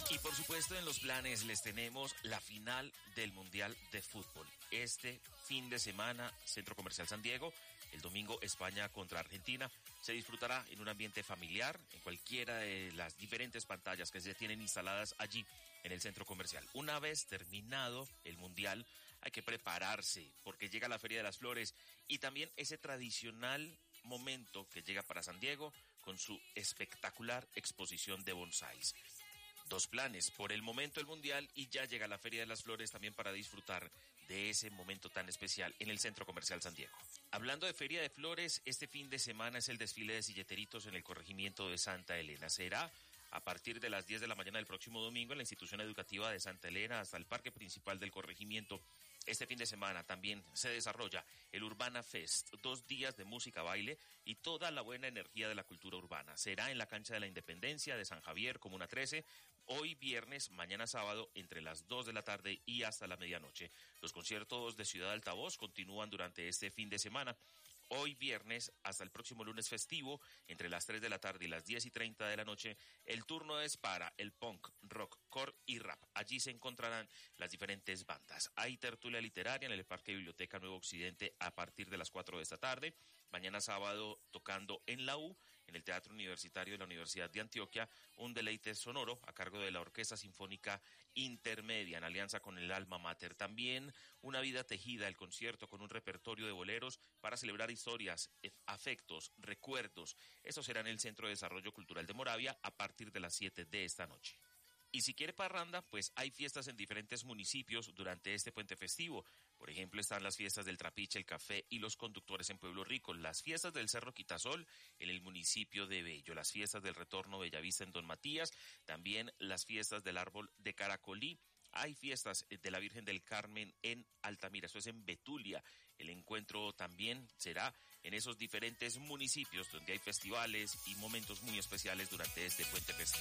Y por supuesto en los planes les tenemos la final del Mundial de Fútbol. Este fin de semana, Centro Comercial San Diego, el domingo España contra Argentina, se disfrutará en un ambiente familiar, en cualquiera de las diferentes pantallas que se tienen instaladas allí en el Centro Comercial. Una vez terminado el Mundial, hay que prepararse porque llega la Feria de las Flores y también ese tradicional momento que llega para San Diego con su espectacular exposición de bonsáis. Dos planes, por el momento el Mundial y ya llega la Feria de las Flores también para disfrutar de ese momento tan especial en el Centro Comercial San Diego. Hablando de Feria de Flores, este fin de semana es el desfile de silleteritos en el corregimiento de Santa Elena. Será a partir de las 10 de la mañana del próximo domingo en la institución educativa de Santa Elena hasta el parque principal del corregimiento. Este fin de semana también se desarrolla el Urbana Fest, 2 días de música, baile y toda la buena energía de la cultura urbana. Será en la cancha de la Independencia de San Javier, Comuna 13, hoy viernes, mañana sábado, entre las 2 de la tarde y hasta la medianoche. Los conciertos de Ciudad Altavoz continúan durante este fin de semana. Hoy viernes hasta el próximo lunes festivo, entre las 3 de la tarde y las 10:30 de la noche, el turno es para el punk, rock, core y rap. Allí se encontrarán las diferentes bandas. Hay tertulia literaria en el Parque Biblioteca Nuevo Occidente a partir de las 4 de esta tarde. Mañana sábado tocando en la U, en el Teatro Universitario de la Universidad de Antioquia, un deleite sonoro a cargo de la Orquesta Sinfónica Intermedia en alianza con el Alma Mater. También una vida tejida, el concierto con un repertorio de boleros para celebrar historias, afectos, recuerdos. Eso será en el Centro de Desarrollo Cultural de Moravia a partir de las 7 de esta noche. Y si quiere parranda, pues hay fiestas en diferentes municipios durante este puente festivo. Por ejemplo, están las fiestas del Trapiche, el Café y los Conductores en Pueblo Rico, las fiestas del Cerro Quitasol en el municipio de Bello, las fiestas del Retorno Bellavista en Don Matías, también las fiestas del Árbol de Caracolí. Hay fiestas de la Virgen del Carmen en Altamira, esto es en Betulia. El encuentro también será en esos diferentes municipios donde hay festivales y momentos muy especiales durante este puente festivo.